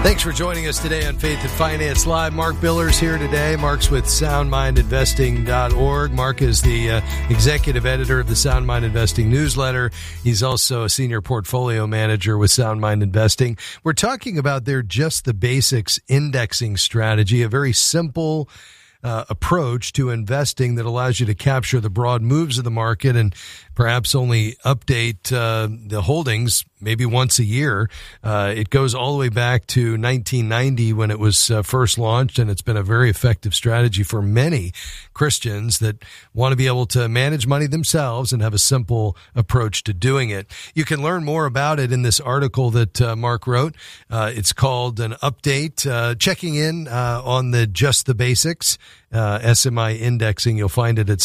Thanks for joining us today on Faith and Finance Live. Mark Biller's here today. Mark's with SoundMindInvesting.org. Mark is the executive editor of the Sound Mind Investing newsletter. He's also a senior portfolio manager with Sound Mind Investing. We're talking about their Just the Basics indexing strategy, a very simple approach to investing that allows you to capture the broad moves of the market and perhaps only update the holdings maybe once a year. It goes all the way back to 1990 when it was first launched, and it's been a very effective strategy for many Christians that want to be able to manage money themselves and have a simple approach to doing it. You can learn more about it in this article that Mark wrote. It's called An Update, checking in on the Just the Basics SMI indexing. You'll find it at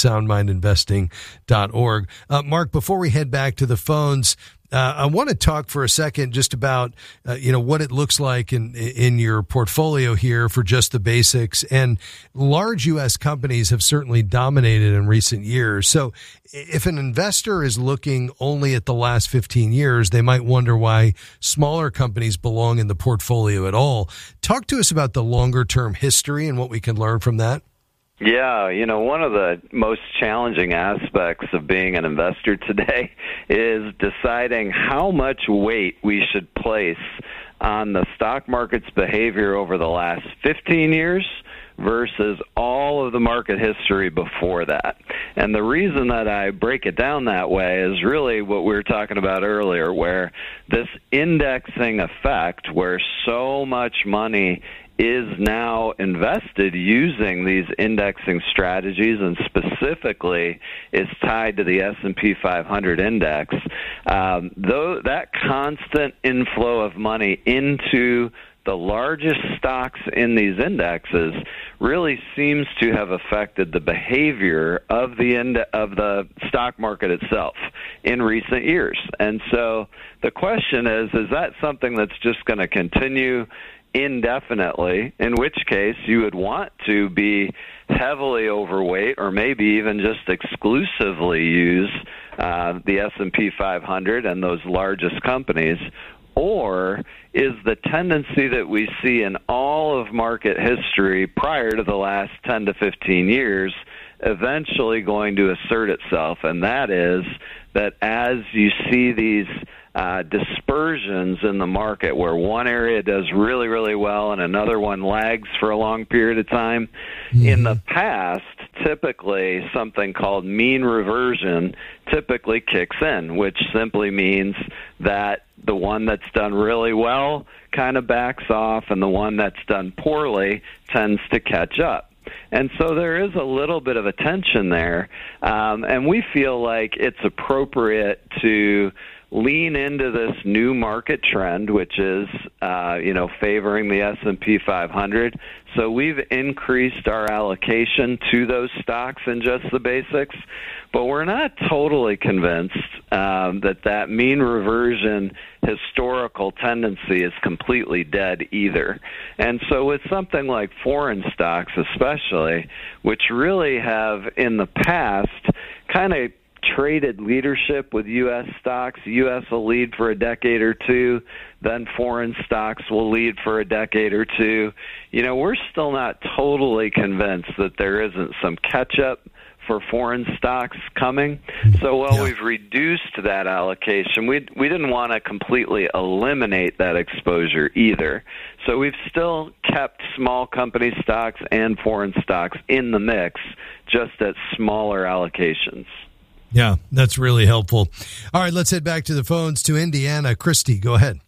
soundmindinvesting.org. Mark, before we head back to the phones, I want to talk for a second just about, what it looks like in your portfolio here for Just the Basics. And large U.S. companies have certainly dominated in recent years. So if an investor is looking only at the last 15 years, they might wonder why smaller companies belong in the portfolio at all. Talk to us about the longer term history and what we can learn from that. Yeah, one of the most challenging aspects of being an investor today is deciding how much weight we should place on the stock market's behavior over the last 15 years versus all of the market history before that. And the reason that I break it down that way is really what we were talking about earlier, where this indexing effect, where so much money is now invested using these indexing strategies, and specifically is tied to the S&P 500 index. Though that constant inflow of money into the largest stocks in these indexes really seems to have affected the behavior of the stock market itself in recent years. And so the question is that something that's just going to continue indefinitely, in which case you would want to be heavily overweight or maybe even just exclusively use the S&P 500 and those largest companies? Or is the tendency that we see in all of market history prior to the last 10 to 15 years eventually going to assert itself? And that is that as you see these dispersions in the market where one area does really, really well and another one lags for a long period of time, in the past, typically something called mean reversion typically kicks in, which simply means that the one that's done really well kind of backs off and the one that's done poorly tends to catch up. And so there is a little bit of a tension there, and we feel like it's appropriate to lean into this new market trend, which is, favoring the S&P 500. So we've increased our allocation to those stocks in Just the Basics, but we're not totally convinced that mean reversion historical tendency is completely dead either. And so with something like foreign stocks especially, which really have in the past kind of traded leadership with U.S. stocks. U.S. will lead for a decade or two, then foreign stocks will lead for a decade or two. We're still not totally convinced that there isn't some catch-up for foreign stocks coming. So while we've reduced that allocation, we didn't want to completely eliminate that exposure either. So we've still kept small company stocks and foreign stocks in the mix, just at smaller allocations. Yeah, that's really helpful. All right, let's head back to the phones to Indiana. Christy, go ahead.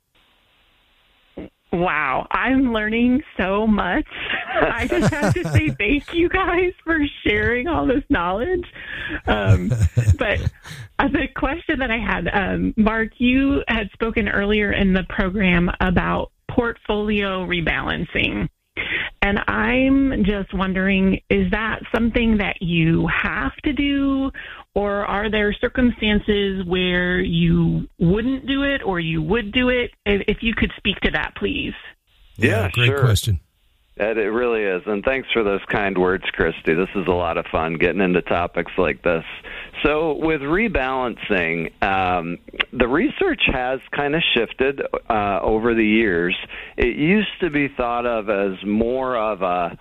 Wow, I'm learning so much. I just have to say thank you guys for sharing all this knowledge. But the question that I had, Mark, you had spoken earlier in the program about portfolio rebalancing. And I'm just wondering, is that something that you have to do, or are there circumstances where you wouldn't do it or you would do it? If you could speak to that, please. Yeah, great sure. question. It really is. And thanks for those kind words, Christy. This is a lot of fun getting into topics like this. So with rebalancing, the research has kind of shifted over the years. It used to be thought of as more of a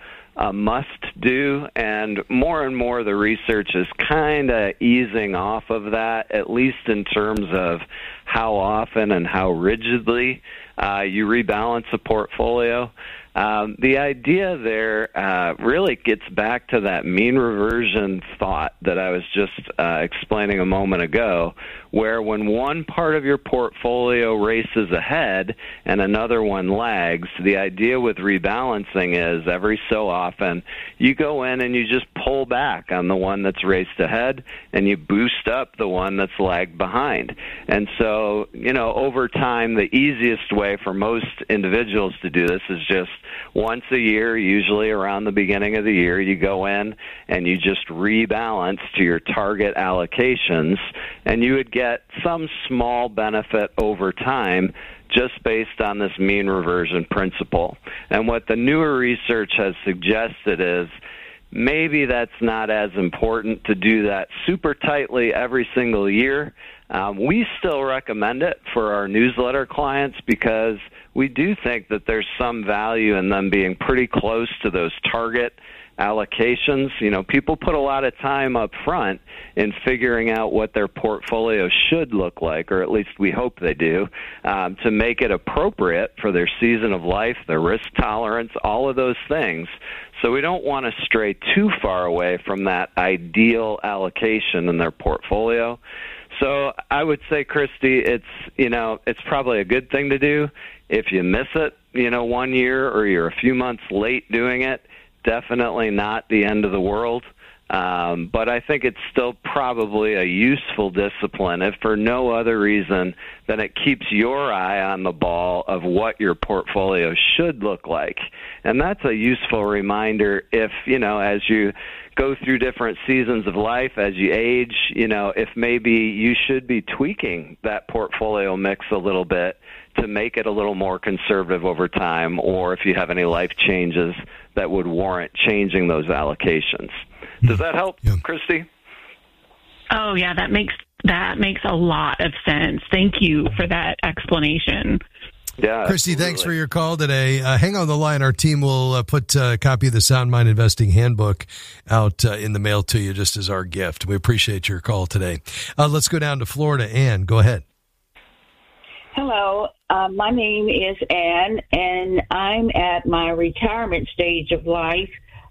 must-do, and more the research is kind of easing off of that, at least in terms of how often and how rigidly you rebalance a portfolio. The idea there really gets back to that mean reversion thought that I was just explaining a moment ago, where when one part of your portfolio races ahead and another one lags, the idea with rebalancing is every so often you go in and you just pull back on the one that's raced ahead and you boost up the one that's lagged behind. And so, over time, the easiest way for most individuals to do this is just once a year, usually around the beginning of the year, you go in and you just rebalance to your target allocations, and you would get some small benefit over time just based on this mean reversion principle. And what the newer research has suggested is maybe that's not as important to do that super tightly every single year. We still recommend it for our newsletter clients because we do think that there's some value in them being pretty close to those target allocations. People put a lot of time up front in figuring out what their portfolio should look like, or at least we hope they do, to make it appropriate for their season of life, their risk tolerance, all of those things. So we don't want to stray too far away from that ideal allocation in their portfolio. So I would say, Christy, it's probably a good thing to do. If you miss it, 1 year, or you're a few months late doing it, definitely not the end of the world. But I think it's still probably a useful discipline, if for no other reason than it keeps your eye on the ball of what your portfolio should look like. And that's a useful reminder if, as you go through different seasons of life, as you age, if maybe you should be tweaking that portfolio mix a little bit to make it a little more conservative over time, or if you have any life changes that would warrant changing those allocations. Does that help, Christy? Oh, yeah, that makes a lot of sense. Thank you for that explanation. Yeah, Christy, thanks for your call today. Hang on the line. Our team will put a copy of the Sound Mind Investing Handbook out in the mail to you just as our gift. We appreciate your call today. Let's go down to Florida. Ann, go ahead. Hello. My name is Ann, and I'm at my retirement stage of life.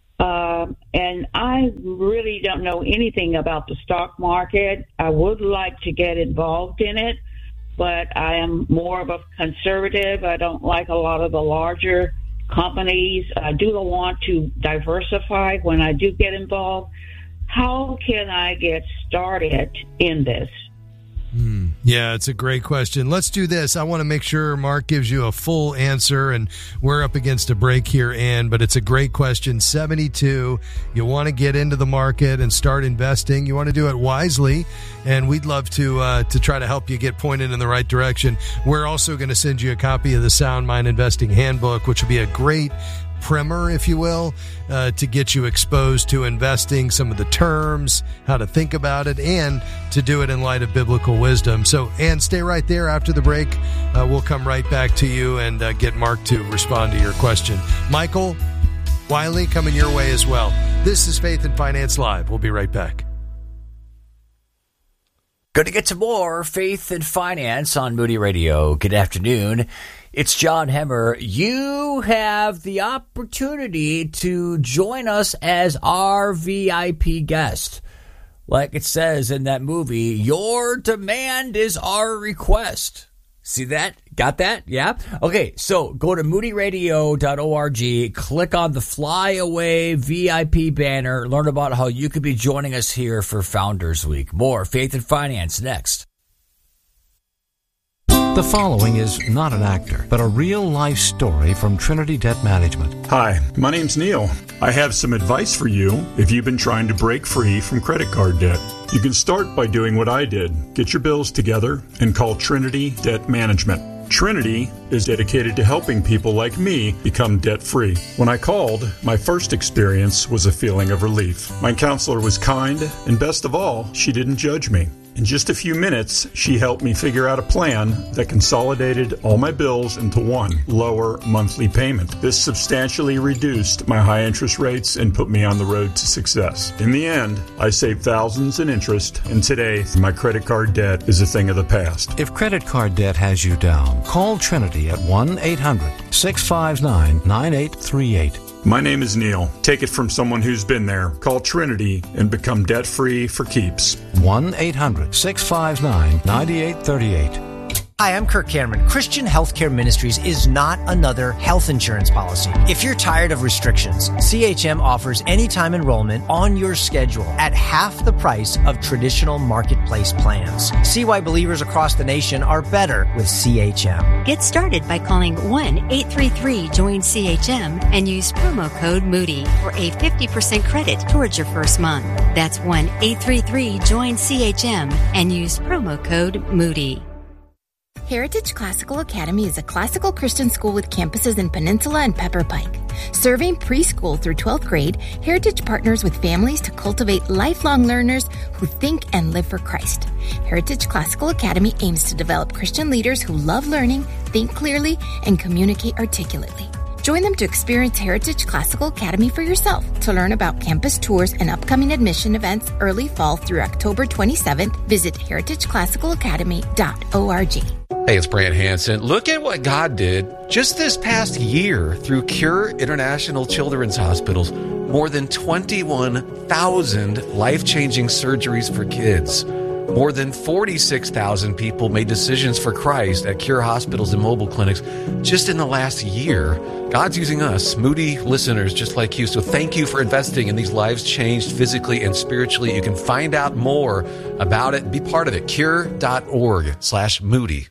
And I really don't know anything about the stock market. I would like to get involved in it, but I am more of a conservative. I don't like a lot of the larger companies. I do want to diversify when I do get involved. How can I get started in this? Yeah, it's a great question. Let's do this. I want to make sure Mark gives you a full answer, and we're up against a break here, Ann, but it's a great question. 72, you want to get into the market and start investing. You want to do it wisely, and we'd love to try to help you get pointed in the right direction. We're also going to send you a copy of the Sound Mind Investing Handbook, which will be a great primer, if you will, to get you exposed to investing, some of the terms, how to think about it, and to do it in light of biblical wisdom. So, Ann, stay right there. After the break, we'll come right back to you and get Mark to respond to your question. Michael Wiley coming your way as well. This is Faith and Finance Live. We'll be right back. Going to get to more Faith and Finance on Moody Radio. Good afternoon. It's John Hemmer. You have the opportunity to join us as our VIP guest. Like it says in that movie, your demand is our request. See that? Got that? Yeah? Okay, so go to moodyradio.org, click on the Fly Away VIP banner, learn about how you could be joining us here for Founders Week. More Faith and Finance next. The following is not an actor, but a real-life story from Trinity Debt Management. Hi, my name's Neil. I have some advice for you if you've been trying to break free from credit card debt. You can start by doing what I did. Get your bills together and call Trinity Debt Management. Trinity is dedicated to helping people like me become debt-free. When I called, my first experience was a feeling of relief. My counselor was kind, and best of all, she didn't judge me. In just a few minutes, she helped me figure out a plan that consolidated all my bills into one lower monthly payment. This substantially reduced my high interest rates and put me on the road to success. In the end, I saved thousands in interest, and today, my credit card debt is a thing of the past. If credit card debt has you down, call Trinity at 1-800-659-9838. My name is Neil. Take it from someone who's been there. Call Trinity and become debt-free for keeps. 1-800-659-9838. Hi, I'm Kirk Cameron. Christian Healthcare Ministries is not another health insurance policy. If you're tired of restrictions, CHM offers anytime enrollment on your schedule at half the price of traditional marketplace plans. See why believers across the nation are better with CHM. Get started by calling 1-833-JOIN-CHM and use promo code Moody for a 50% credit towards your first month. That's 1-833-JOIN-CHM and use promo code Moody. Heritage Classical Academy is a classical Christian school with campuses in Peninsula and Pepper Pike. Serving preschool through 12th grade, Heritage partners with families to cultivate lifelong learners who think and live for Christ. Heritage Classical Academy aims to develop Christian leaders who love learning, think clearly, and communicate articulately. Join them to experience Heritage Classical Academy for yourself. To learn about campus tours and upcoming admission events early fall through October 27th, visit heritageclassicalacademy.org. Hey, it's Brant Hansen. Look at what God did just this past year through Cure International Children's Hospitals. More than 21,000 life-changing surgeries for kids. More than 46,000 people made decisions for Christ at Cure hospitals and mobile clinics just in the last year. God's using us, Moody listeners just like you. So thank you for investing in these lives changed physically and spiritually. You can find out more about it and be part of it. Cure.org/Moody.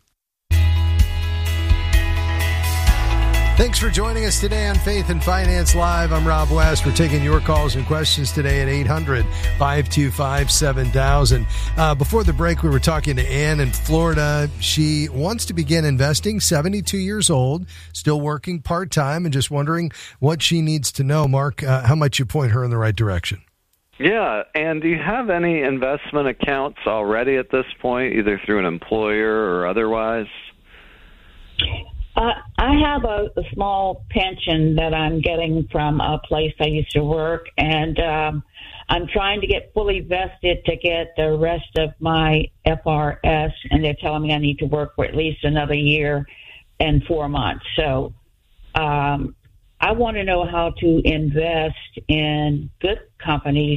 Thanks for joining us today on Faith and Finance Live. I'm Rob West. We're taking your calls and questions today at 800-525-7000. Before the break, we were talking to Ann in Florida. She wants to begin investing, 72 years old, still working part-time, and just wondering what she needs to know. Mark, how might you point her in the right direction? Yeah, and do you have any investment accounts already at this point, either through an employer or otherwise? I have a small pension that I'm getting from a place I used to work, and I'm trying to get fully vested to get the rest of my FRS, and they're telling me I need to work for at least another year and 4 months. So I want to know how to invest in good companies,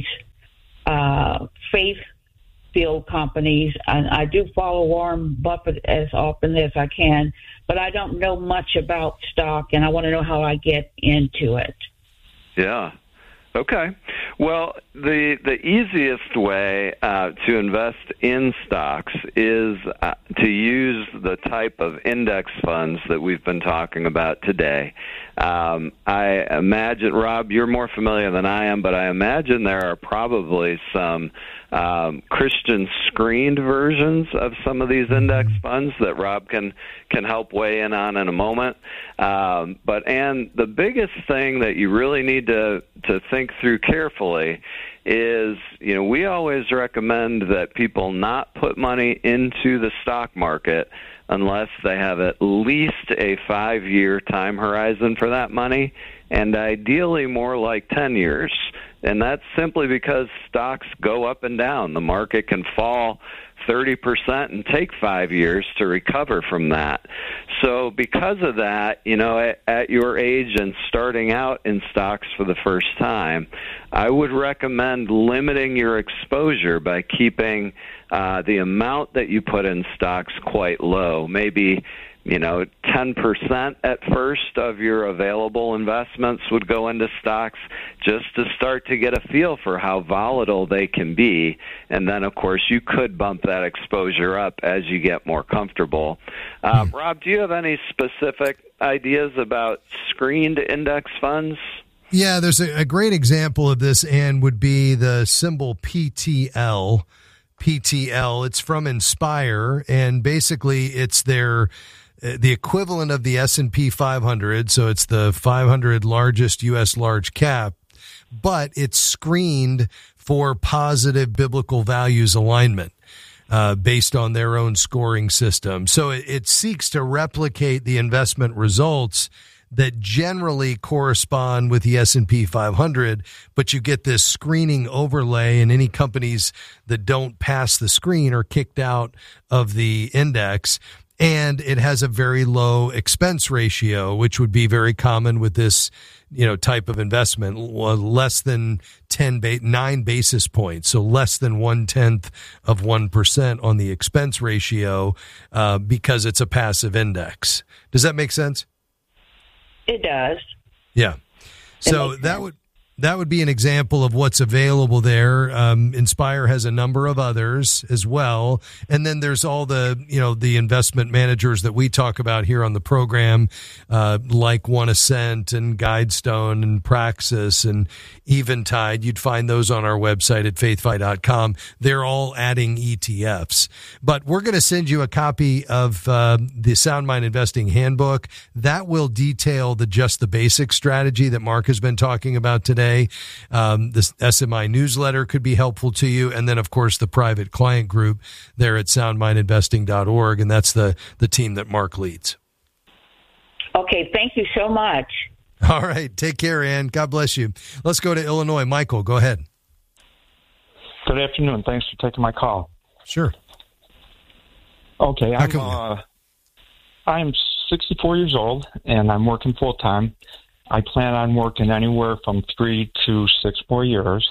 faith-filled companies. I do follow Warren Buffett as often as I can, but I don't know much about stock, and I want to know how I get into it. Yeah. Okay. Well, the easiest way to invest in stocks is to use the type of index funds that we've been talking about today. I imagine, Rob, you're more familiar than I am, but I imagine there are probably some Christian screened versions of some of these index funds that Rob can help weigh in on in a moment. But Ann, the biggest thing that you really need to think through carefully is, we always recommend that people not put money into the stock market unless they have at least a 5-year time horizon for that money, and ideally more like 10 years. And that's simply because stocks go up and down. The market can fall 30% and take 5 years to recover from that. So because of that, at your age and starting out in stocks for the first time, I would recommend limiting your exposure by keeping the amount that you put in stocks quite low, maybe 10% at first of your available investments would go into stocks just to start to get a feel for how volatile they can be. And then, of course, you could bump that exposure up as you get more comfortable. Rob, do you have any specific ideas about screened index funds? Yeah, there's a great example of this, and would be the symbol PTL. PTL, it's from Inspire, and basically it's their the equivalent of the S&P 500. So it's the 500 largest U.S. large cap, but it's screened for positive biblical values alignment. Based on their own scoring system. So it seeks to replicate the investment results that generally correspond with the S&P 500, but you get this screening overlay, and any companies that don't pass the screen are kicked out of the index. And it has a very low expense ratio, which would be very common with this, type of investment, less than 9 basis points. So less than 0.1% on the expense ratio, because it's a passive index. Does that make sense? It does. Yeah. So that would be an example of what's available there. Inspire has a number of others as well. And then there's all the investment managers that we talk about here on the program, like OneAscent and Guidestone and Praxis and Eventide. You'd find those on our website at faithfi.com. They're all adding ETFs. But we're going to send you a copy of the Sound Mind Investing Handbook. That will detail just the basic strategy that Mark has been talking about today. This SMI newsletter could be helpful to you. And then, of course, the private client group there at soundmindinvesting.org. And that's the team that Mark leads. Okay. Thank you so much. All right. Take care, Ann. God bless you. Let's go to Illinois. Michael, go ahead. Good afternoon. Thanks for taking my call. Sure. Okay. I'm 64 years old, and I'm working full-time. I plan on working anywhere from 3 to 6 more years.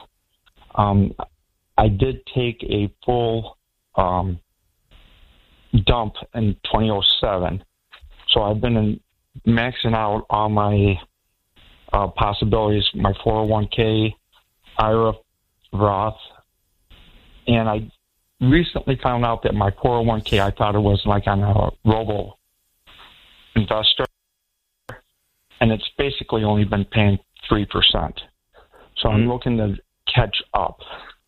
I did take a full dump in 2007, so I've been maxing out all my possibilities, my 401k, IRA, Roth, and I recently found out that my 401k, I thought it was like on a robo investor, and it's basically only been paying 3%. So I'm looking to catch up.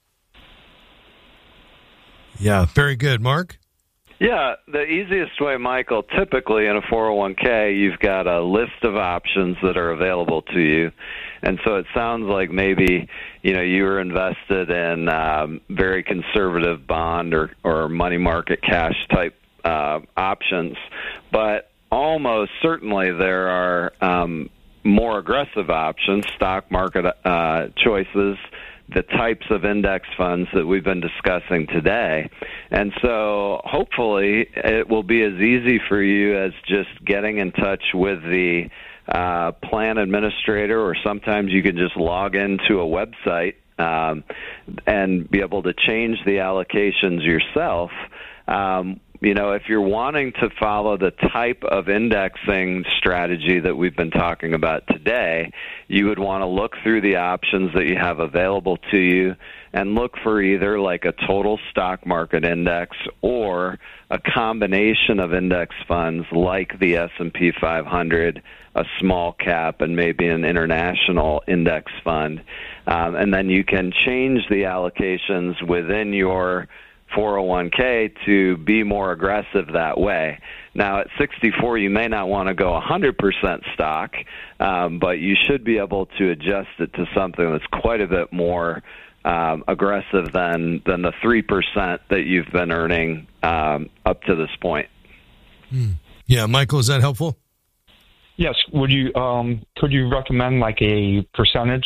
Yeah, very good. Mark? Yeah, the easiest way, Michael, typically in a 401k, you've got a list of options that are available to you. And so it sounds like maybe, you were invested in very conservative bond or money market cash type options. But almost certainly there are more aggressive options, stock market choices, the types of index funds that we've been discussing today. And so hopefully it will be as easy for you as just getting in touch with the plan administrator, or sometimes you can just log into a website and be able to change the allocations yourself. If you're wanting to follow the type of indexing strategy that we've been talking about today, you would want to look through the options that you have available to you and look for either like a total stock market index or a combination of index funds like the S&P 500, a small cap, and maybe an international index fund. And then you can change the allocations within your 401k to be more aggressive that way. Now, at 64, you may not want to go 100% stock, but you should be able to adjust it to something that's quite a bit more aggressive than the 3% that you've been earning up to this point. Yeah, Michael, is that helpful? Yes. Would you could you recommend like a percentage?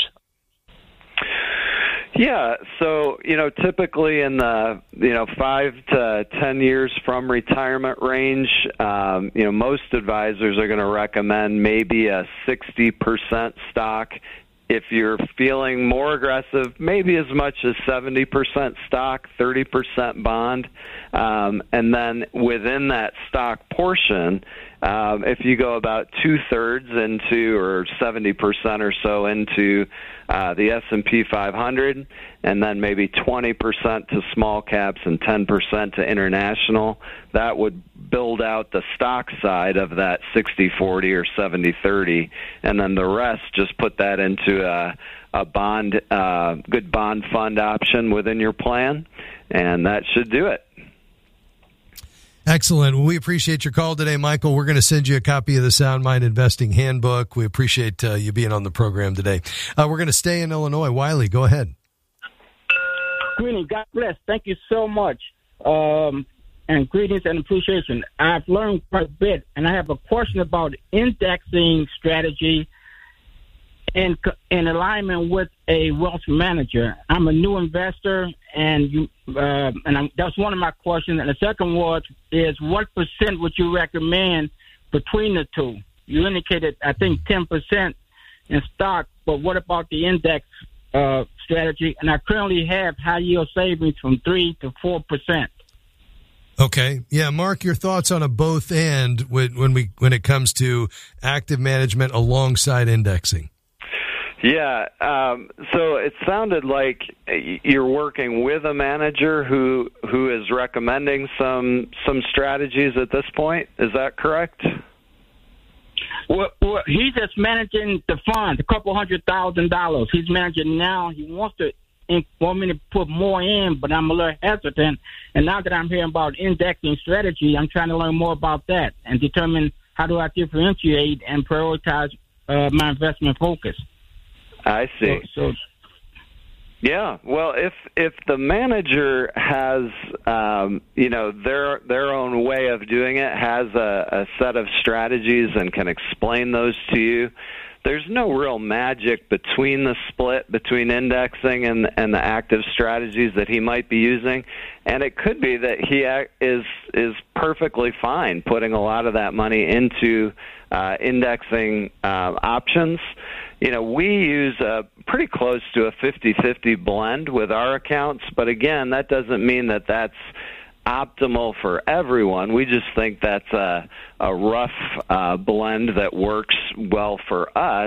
Yeah, so, typically in the, 5 to 10 years from retirement range, most advisors are going to recommend maybe a 60% stock. If you're feeling more aggressive, maybe as much as 70% stock, 30% bond. And then within that stock portion, if you go about 2/3 into, or 70% or so into the S&P 500, and then maybe 20% to small caps and 10% to international, that would build out the stock side of that 60-40 or 70-30, and then the rest, just put that into a bond, good bond fund option within your plan, and that should do it. Excellent. Well, we appreciate your call today, Michael. We're going to send you a copy of the Sound Mind Investing Handbook. We appreciate you being on the program today. We're going to stay in Illinois. Wiley, go ahead. Greetings. God bless. Thank you so much. And greetings and appreciation. I've learned quite a bit, and I have a question about indexing strategy in alignment with a wealth manager. I'm a new investor, and that's one of my questions. And the second is what percent would you recommend between the two? You indicated, I think, 10% in stock, but what about the index strategy? And I currently have high yield savings from 3 to 4%. Okay. Yeah, Mark, your thoughts on a both and when it comes to active management alongside indexing? Yeah, so it sounded like you're working with a manager who is recommending some strategies at this point. Is that correct? Well, he's just managing the funds, a couple $100,000. He's managing now. He want me to put more in, but I'm a little hesitant. And now that I'm hearing about indexing strategy, I'm trying to learn more about that and determine how do I differentiate and prioritize my investment focus. I see. Yeah. Well, if the manager has their own way of doing it, has a set of strategies and can explain those to you, there's no real magic between the split between indexing and the active strategies that he might be using. And it could be that he is perfectly fine putting a lot of that money into indexing options. We use pretty close to a 50-50 blend with our accounts, but again, that doesn't mean that that's optimal for everyone. We just think that's a rough blend that works well for us.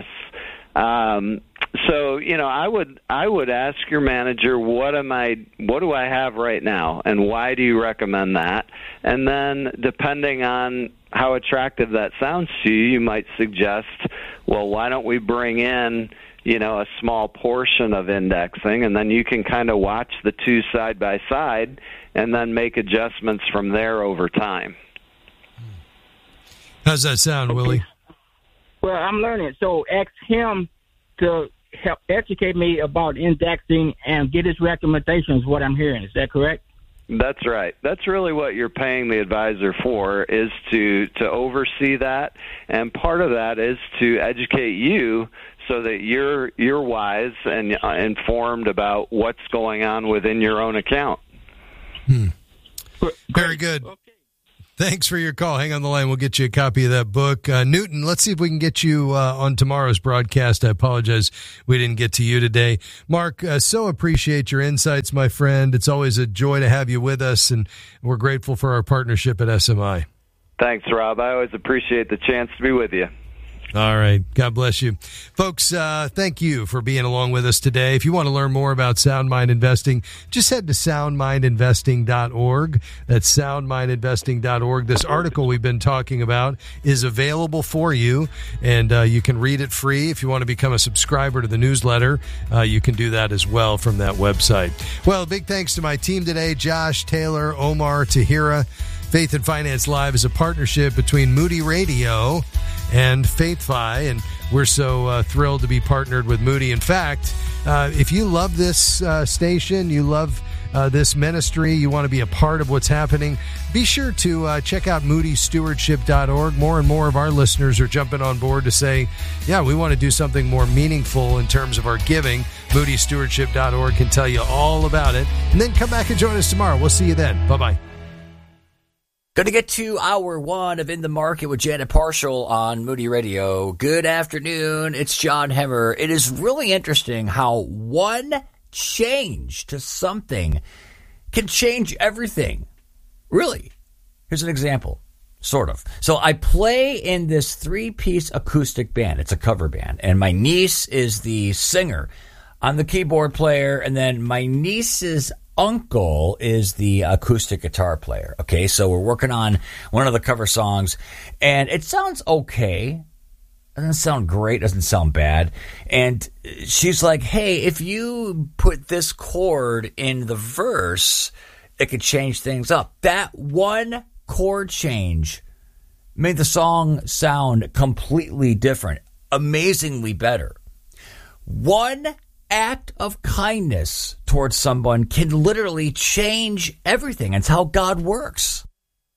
So, I would ask your manager, what do I have right now, and why do you recommend that? And then, depending on how attractive that sounds to you, you might suggest, well, why don't we bring in, a small portion of indexing, and then you can kind of watch the two side by side, and then make adjustments from there over time. How's that sound, Willie? Well, I'm learning. So ask him to help educate me about indexing and get his recommendations, what I'm hearing. Is that correct? That's right. That's really what you're paying the advisor for, is to oversee that. And part of that is to educate you so that you're wise and informed about what's going on within your own account. Very good. Thanks for your call. Hang on the line. We'll get you a copy of that book. Newton, let's see if we can get you on tomorrow's broadcast. I apologize we didn't get to you today. Mark, so appreciate your insights, my friend. It's always a joy to have you with us, and we're grateful for our partnership at SMI. Thanks, Rob. I always appreciate the chance to be with you. All right. God bless you. Folks, thank you for being along with us today. If you want to learn more about Sound Mind Investing, just head to soundmindinvesting.org. That's soundmindinvesting.org. This article we've been talking about is available for you, and you can read it free. If you want to become a subscriber to the newsletter, you can do that as well from that website. Well, big thanks to my team today, Josh, Taylor, Omar, Tahira. Faith and Finance Live is a partnership between Moody Radio and FaithFi, and we're so thrilled to be partnered with Moody. In fact, if you love this station, you love this ministry, you want to be a part of what's happening, be sure to check out moodystewardship.org. More and more of our listeners are jumping on board to say, yeah, we want to do something more meaningful in terms of our giving. Moodystewardship.org can tell you all about it. And then come back and join us tomorrow. We'll see you then. Bye-bye. Going to get to hour one of In the Market with Janet Parshall on Moody Radio. Good afternoon. It's John Hemmer. It is really interesting how one change to something can change everything. Really. Here's an example. Sort of. So I play in this 3-piece acoustic band. It's a cover band. And my niece is the singer. I'm the keyboard player. And then my niece's uncle is the acoustic guitar player. Okay, so we're working on one of the cover songs, and it sounds okay. It doesn't sound great, doesn't sound bad. And she's like, hey, if you put this chord in the verse, it could change things up. That one chord change made the song sound completely different, amazingly better. One act of kindness towards someone can literally change everything. It's how God works.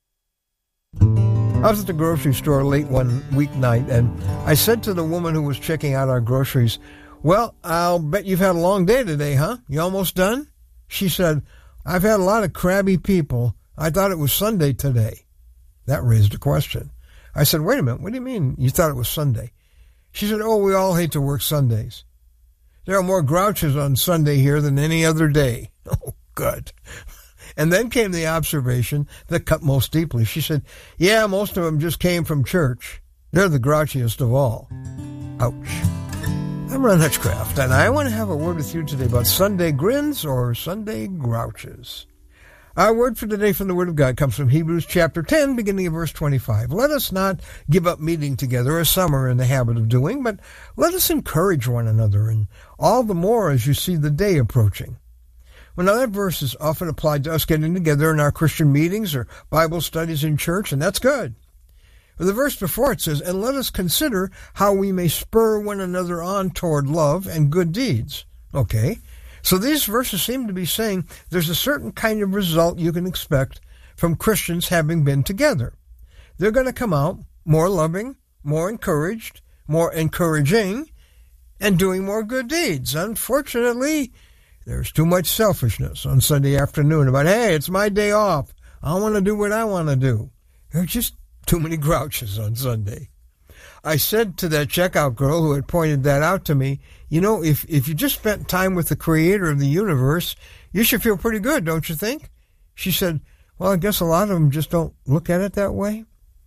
I was at the grocery store late one weeknight, and I said to the woman who was checking out our groceries, "Well, I'll bet you've had a long day today, huh? You almost done?" She said, "I've had a lot of crabby people. I thought it was Sunday today." That raised a question. I said, "Wait a minute, what do you mean you thought it was Sunday?" She said, "Oh, we all hate to work Sundays. There are more grouches on Sunday here than any other day." Oh, good. And then came the observation that cut most deeply. She said, "Yeah, most of them just came from church. They're the grouchiest of all." Ouch. I'm Ron Hutchcraft, and I want to have a word with you today about Sunday grins or Sunday grouches. Our word for today from the Word of God comes from Hebrews chapter 10, beginning of verse 25. Let us not give up meeting together, as some are in the habit of doing, but let us encourage one another, and all the more as you see the day approaching. Well, now that verse is often applied to us getting together in our Christian meetings or Bible studies in church, and that's good. But the verse before it says, "And let us consider how we may spur one another on toward love and good deeds." Okay, so these verses seem to be saying there's a certain kind of result you can expect from Christians having been together. They're going to come out more loving, more encouraged, more encouraging, and doing more good deeds. Unfortunately, there's too much selfishness on Sunday afternoon about, "Hey, it's my day off. I want to do what I want to do." There's just too many grouches on Sunday. I said to that checkout girl who had pointed that out to me, "You know, if you just spent time with the creator of the universe, you should feel pretty good, don't you think?" She said, "Well, I guess a lot of them just don't look at it that way."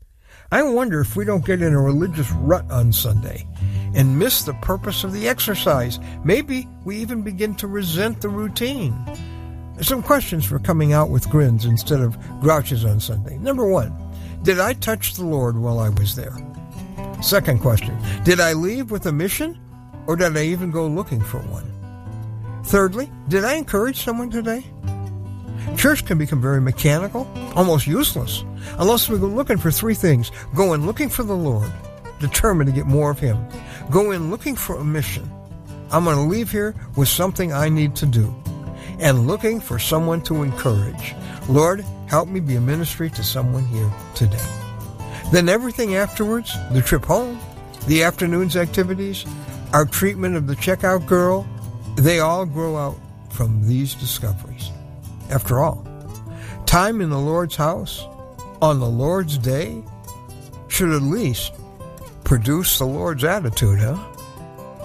I wonder if we don't get in a religious rut on Sunday and miss the purpose of the exercise. Maybe we even begin to resent the routine. Some questions for coming out with grins instead of grouches on Sunday. Number one, did I touch the Lord while I was there? Second question, did I leave with a mission, or did I even go looking for one? Thirdly, did I encourage someone today? Church can become very mechanical, almost useless, unless we go looking for three things. Go in looking for the Lord, determined to get more of Him. Go in looking for a mission. I'm going to leave here with something I need to do. And looking for someone to encourage. Lord, help me be a ministry to someone here today. Then everything afterwards, the trip home, the afternoon's activities, our treatment of the checkout girl, they all grow out from these discoveries. After all, time in the Lord's house on the Lord's day should at least produce the Lord's attitude, huh?